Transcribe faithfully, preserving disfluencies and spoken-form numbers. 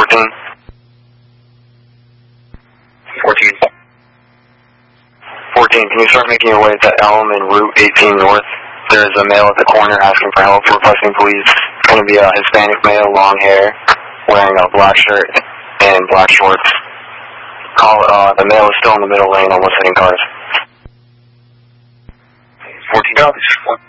fourteen. fourteen. fourteen, can you start making your way to Elm and Route eighteen North? There's a male at the corner asking for help, requesting police. It's going to be a Hispanic male, long hair, wearing a black shirt and black shorts. Call, uh, the male is still in the middle lane, almost hitting cars. fourteen dollars.